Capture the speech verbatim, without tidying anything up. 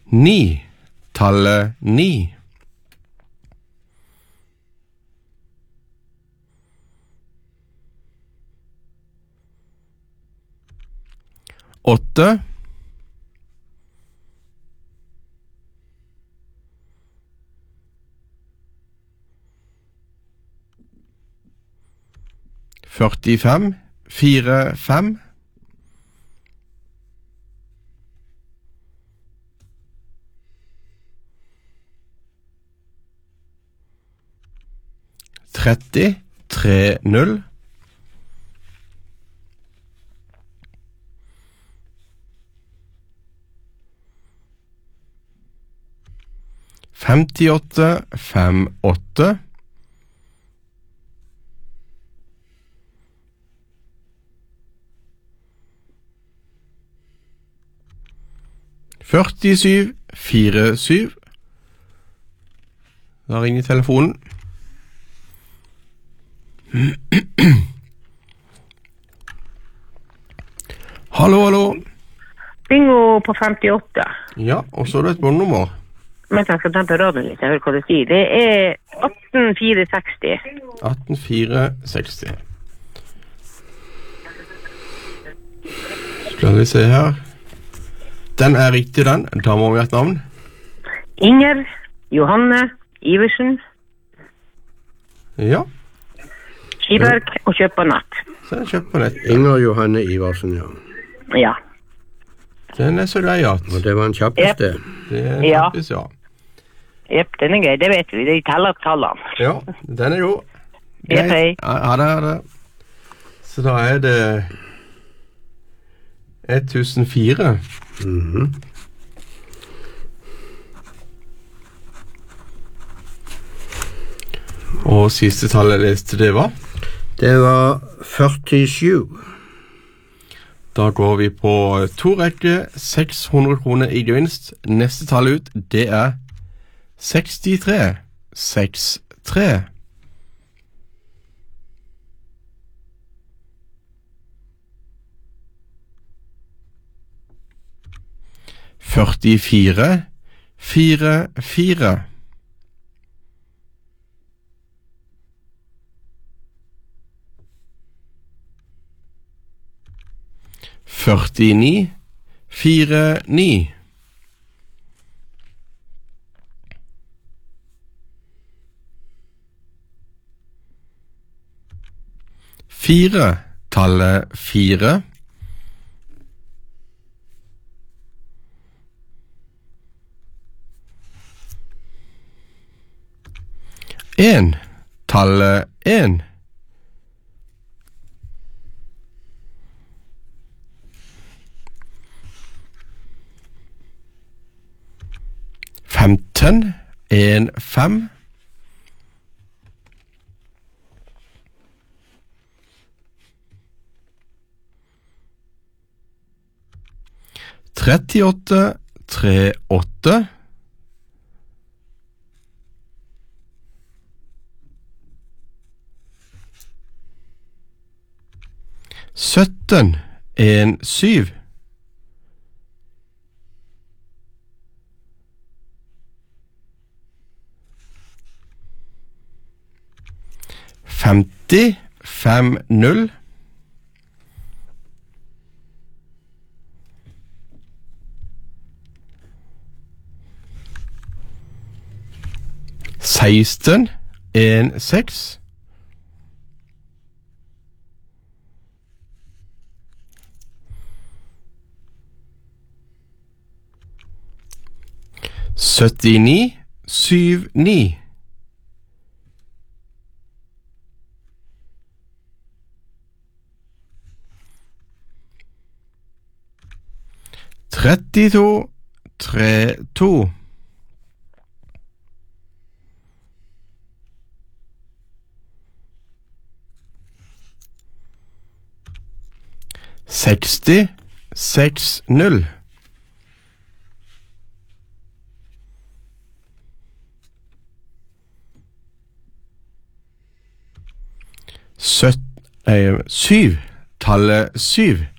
Ni. Tallet ni. Åtte. Førtifem. Fire, fem. Tretti. Tre, null. Femtiåtte. Fem, åtte. Førtisyv. Fire, syv. Da ringer telefonen. Hallo, hallo. Bingo på femtiåtte. Ja, og så er det et båndnummer. Men jeg skal dempe radioen litt, jeg hører hva det sier. Det er atten fire seksti. atten fire seksti. Skal vi se her. Den er riktig, den. Da må vi ha et navn. Inger Johanne Iversen. Ja. Skiberg og kjøp på nett. Så den kjøpt på nett. Inger Johanne Iversen, ja. Ja. Den er så grei, at. Og det var en kjappeste. Yep. Det er Ja. faktisk, ja. Jepp, den er grei, det vet vi. Det teller tallene. Ja, den er god. Jepp, hei. Ja, ha det, ha det. Så da er det ett tusen fire. Mhm. Og siste tallet jeg leste, det var? Det var førtisju. Da går vi på to rekke, seks hundre kroner i gevinst. Neste tall ut, det er sekstitre. Seks, tre. Førtifire. Fire, fire. Førtini. Fire, ni. Fire. Tallet fire. En. Tallet en. Femten. En, fem. Trettiåtte. Tre, åtte. Sytten. En, syv. Femti. Fem, null. Seksten. En, seks. Syttini. Syv, ni. Trettito. Tre, to. Seksti. Seks, null. Søtt, eh, syv. Tallet syv.